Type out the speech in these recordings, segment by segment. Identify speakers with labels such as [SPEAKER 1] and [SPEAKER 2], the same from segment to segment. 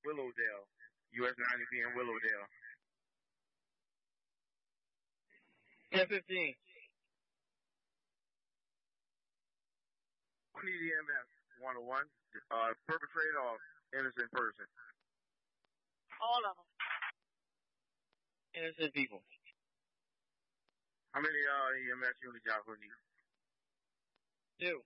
[SPEAKER 1] Willowdale. US 90 in Willowdale.
[SPEAKER 2] 1015.
[SPEAKER 1] EMS 101. Perpetrator or innocent person?
[SPEAKER 3] All of them.
[SPEAKER 2] Innocent people.
[SPEAKER 1] How many EMS units y'all gonna need?
[SPEAKER 2] 2.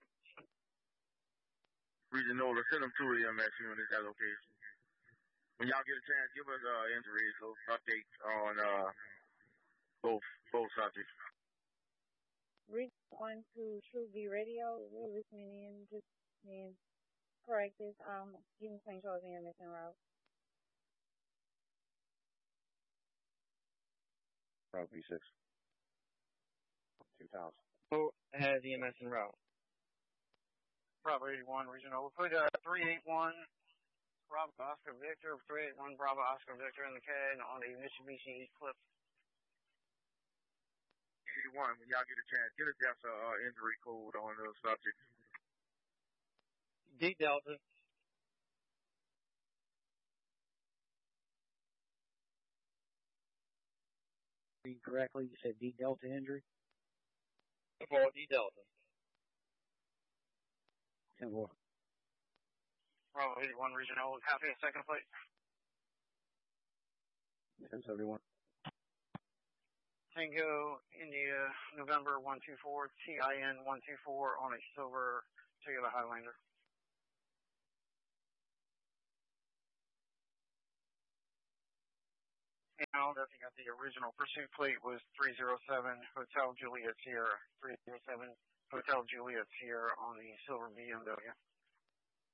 [SPEAKER 1] Region Nola, send them 2 EMS units at location. When y'all get a chance, give us injuries, those updates on both subjects.
[SPEAKER 4] Region 1 to True V Radio, we're listening in, just in practice. You can St. Charles EMS en route.
[SPEAKER 5] Route B6. 2000.
[SPEAKER 2] Who has EMS en route?
[SPEAKER 6] Bravo 81 Regional. We'll put 381 Bravo Oscar Victor, 381 Bravo Oscar Victor in the CAD on the Mitsubishi Eclipse.
[SPEAKER 1] 81, when y'all get a chance, get us just injury code on those subjects.
[SPEAKER 2] D Delta.
[SPEAKER 7] Correctly, you said D Delta injury?
[SPEAKER 2] For D Delta.
[SPEAKER 7] 10-4.
[SPEAKER 6] Bravo 81 Regional. Copy a second plate.
[SPEAKER 5] 1071.
[SPEAKER 6] Tango India November 124 TIN 124 on a silver Toyota Highlander. Now that got the original pursuit plate was 307 Hotel Juliet Sierra. 307 Hotel Juliet Sierra on the silver BMW.